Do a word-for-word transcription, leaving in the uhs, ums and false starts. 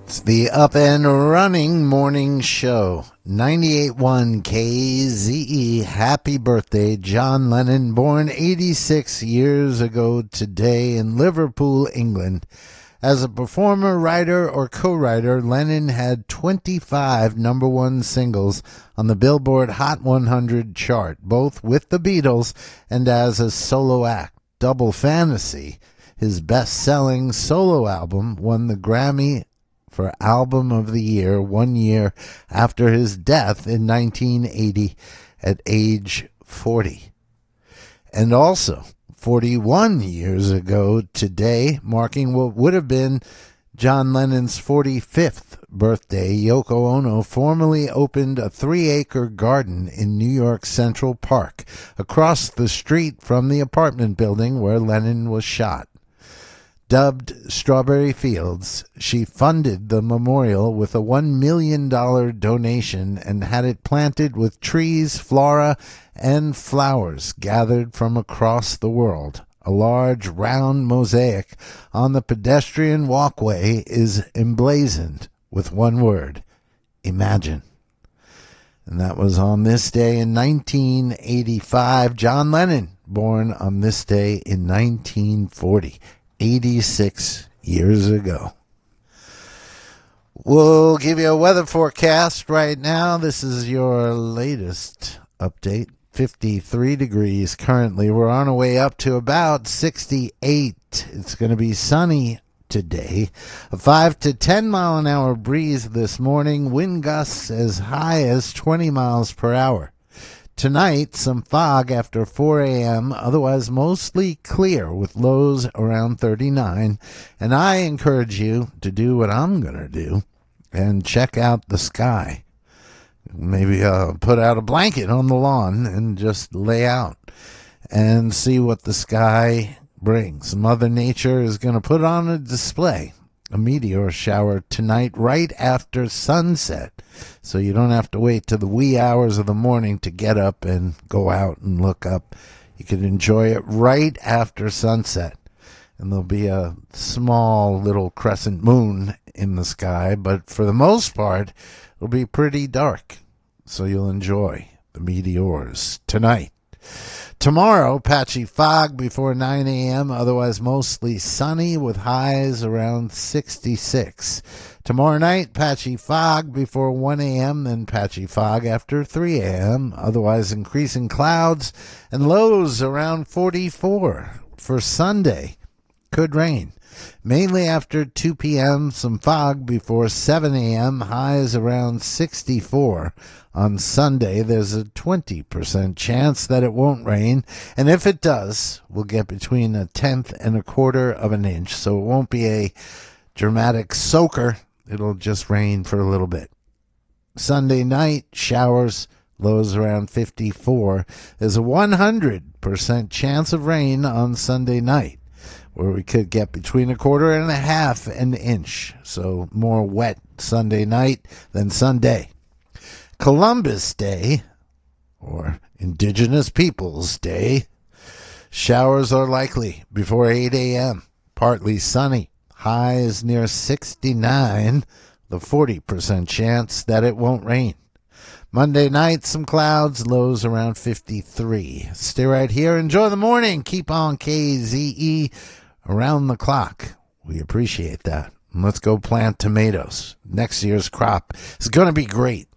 It's the Up and Running Morning Show. ninety-eight point one K Z E. Happy birthday, John Lennon, born eighty-six years ago today in Liverpool, England. As a performer, writer, or co-writer, Lennon had twenty-five number one singles on the Billboard Hot one hundred chart, both with the Beatles and as a solo act. Double Fantasy, his best-selling solo album, won the Grammy for Album of the Year one year after his death in nineteen eighty at age forty. And also, forty-one years ago today, marking what would have been John Lennon's forty-fifth birthday, Yoko Ono formally opened a three-acre garden in New York Central Park, across the street from the apartment building where Lennon was shot. Dubbed Strawberry Fields, she funded the memorial with a one million dollars donation and had it planted with trees, flora, and flowers gathered from across the world. A large round mosaic on the pedestrian walkway is emblazoned with one word: Imagine. And that was on this day in nineteen eighty-five. John Lennon, born on this day in nineteen forty. eighty-six years ago. We'll give you a weather forecast right now. This is your latest update. fifty-three degrees currently. We're on our way up to about sixty-eight. It's going to be sunny today. A five to ten mile an hour breeze this morning. Wind gusts as high as twenty miles per hour. Tonight, some fog after four a.m., otherwise mostly clear with lows around thirty-nine. And I encourage you to do what I'm going to do and check out the sky. Maybe uh, put out a blanket on the lawn and just lay out and see what the sky brings. Mother Nature is going to put on a display. A meteor shower tonight right after sunset, so you don't have to wait till the wee hours of the morning to get up and go out and look up. You can enjoy it right after sunset, and there'll be a small little crescent moon in the sky, but for the most part, it'll be pretty dark, so you'll enjoy the meteors tonight. Tomorrow, patchy fog before nine a.m., otherwise mostly sunny with highs around sixty-six. Tomorrow night, patchy fog before one a.m., then patchy fog after three a.m., otherwise increasing clouds and lows around forty-four. For Sunday, could rain. Mainly after two p.m., some fog before seven a.m., highs around sixty-four. On Sunday, there's a twenty percent chance that it won't rain, and if it does, we'll get between a tenth and a quarter of an inch, so it won't be a dramatic soaker. It'll just rain for a little bit. Sunday night, showers, lows around fifty-four. There's a one hundred percent chance of rain on Sunday night, where we could get between a quarter and a half an inch, so more wet Sunday night than Sunday. Columbus Day, or Indigenous Peoples Day, showers are likely before eight a.m., partly sunny, highs near sixty-nine, the forty percent chance that it won't rain. Monday night, some clouds, lows around fifty-three. Stay right here, enjoy the morning, keep on K Z E around the clock. We appreciate that. Let's go plant tomatoes. Next year's crop is going to be great.